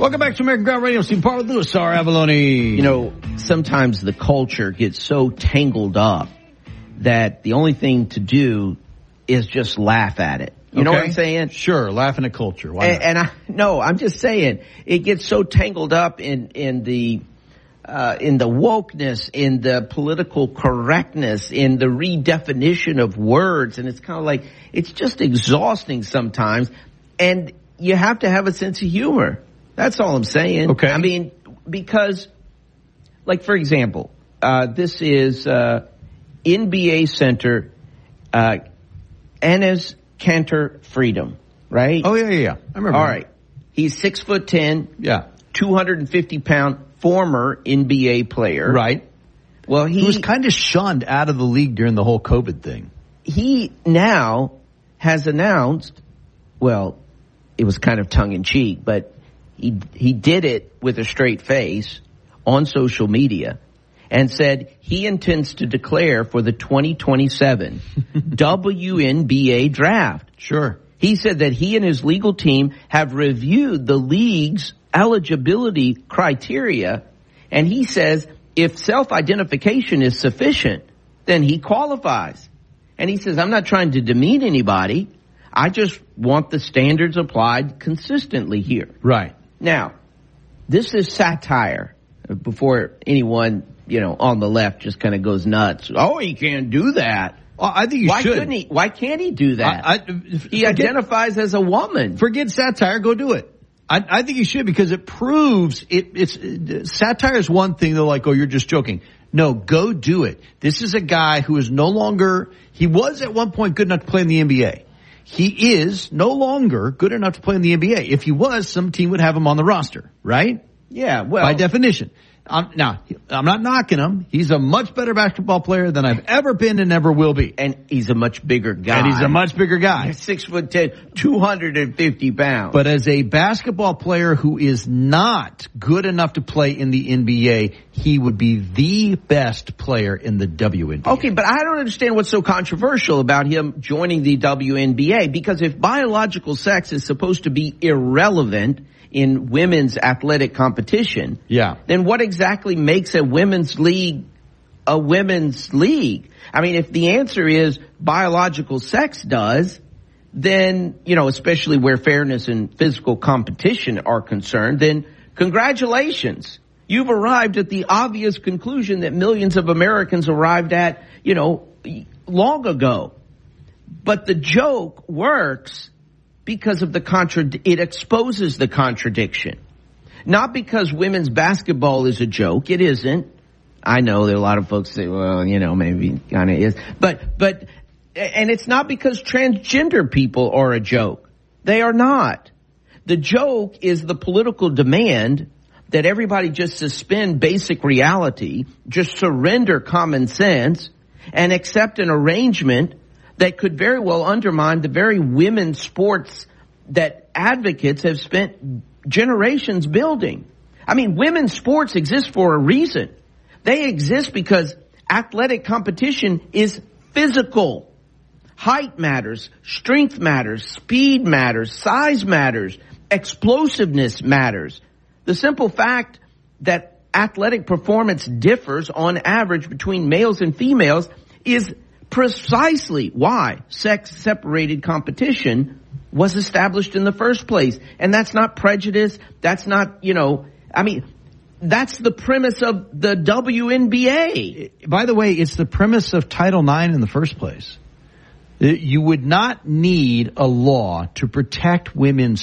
Welcome back to American Ground Radio. Steve Parr with Louis R. Avalone. You know, sometimes the culture gets so tangled up that the only thing to do is just laugh at it. You know what I'm saying? Sure, laughing at culture. Why not? I'm just saying it gets so tangled up in the wokeness, in the political correctness, in the redefinition of words, and it's kind of like it's just exhausting sometimes. And you have to have a sense of humor. That's all I'm saying. Okay. I mean, because, like, for example, this is NBA center Enes Kanter Freedom, right? Oh, yeah. I remember. All right. He's 6'10". Yeah. 250-pound former NBA player. Right. Well, he was kind of shunned out of the league during the whole COVID thing. He now has announced, well, it was kind of tongue-in-cheek, but he did it with a straight face on social media and said he intends to declare for the 2027 WNBA draft. Sure. He said that he and his legal team have reviewed the league's eligibility criteria, and he says if self-identification is sufficient, then he qualifies. And he says, I'm not trying to demean anybody. I just want the standards applied consistently here. Right. Now, this is satire. Before anyone, on the left just kind of goes nuts. Oh, he can't do that. Well, I think Why couldn't he? Why can't he do that? He identifies as a woman. Forget satire. Go do it. I think he should, because it proves satire is one thing. They're like, oh, you're just joking. No, go do it. This is a guy who is no longer, he was at one point good enough to play in the NBA. He is no longer good enough to play in the NBA. If he was, some team would have him on the roster, right? Yeah, well. By definition. Now, I'm not knocking him. He's a much better basketball player than I've ever been and ever will be. And he's a much bigger guy. He's 6'10", 250 pounds. But as a basketball player who is not good enough to play in the NBA, he would be the best player in the WNBA. Okay, but I don't understand what's so controversial about him joining the WNBA, because if biological sex is supposed to be irrelevant in women's athletic competition, then what exactly makes a women's league a women's league? I mean, if the answer is biological sex does, then, especially where fairness and physical competition are concerned, then congratulations. You've arrived at the obvious conclusion that millions of Americans arrived at, long ago. But the joke works because of it exposes the contradiction. Not because women's basketball is a joke. It isn't. I know there are a lot of folks say, well, maybe kind of is. But, and it's not because transgender people are a joke. They are not. The joke is the political demand that everybody just suspend basic reality, just surrender common sense, and accept an arrangement that could very well undermine the very women's sports that advocates have spent generations building. I mean, women's sports exist for a reason. They exist because athletic competition is physical. Height matters, strength matters, speed matters, size matters, explosiveness matters. The simple fact that athletic performance differs on average between males and females is precisely why sex-separated competition was established in the first place. And that's not prejudice. That's not, that's the premise of the WNBA. By the way, it's the premise of Title IX in the first place. You would not need a law to protect women's